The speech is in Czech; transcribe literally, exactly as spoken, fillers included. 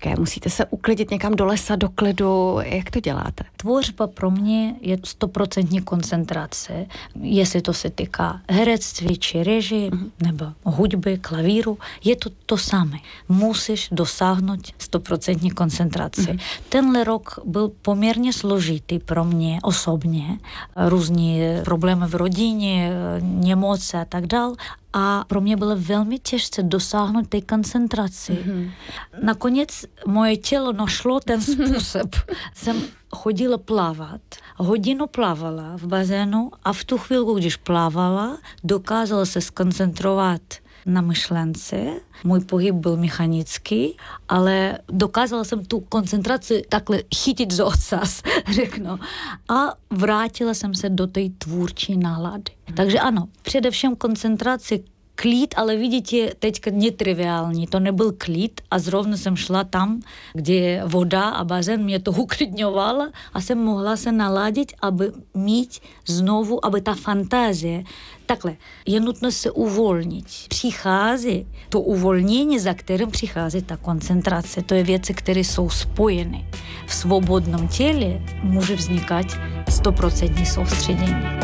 těžké? Musíte se uklidit někam do lesa, do klidu? Jak to děláte? Tvořba pro mě je stoprocentní koncentrace, jestli to se týká herectví či režii, mm-hmm. nebo hudby, klavíru, je to to samé. Musíš dosáhnout stoprocentní koncentraci. Mm-hmm. Tenhle rok byl poměrně složitý pro mě osobně. Různí problémy v rodině, nemoci a tak dál. A pro mě bylo velmi těžké dosáhnout té koncentraci. Mm-hmm. Nakonec moje tělo našlo ten způsob. Jsem chodila plavat, hodinu plavala v bazénu a v tu chvíli, když plavala, dokázala se skoncentrovat na myšlence. Můj pohyb byl mechanický, ale dokázala jsem tu koncentraci takhle chytit za ocas, řeknu. A vrátila jsem se do té tvůrčí nálady. Takže ano, především koncentrace, klid, ale vidíte, teďka netriviální. To nebyl klid a zrovna jsem šla tam, kde je voda a bazén mě to uklidňovala a jsem mohla se naladit, aby mít znovu, aby ta fantazie. Takhle, je nutno se uvolnit. Přichází to uvolnění, za kterým přichází ta koncentrace. To je věci, které jsou spojeny. V svobodném těle může vznikat stoprocentní soustředění.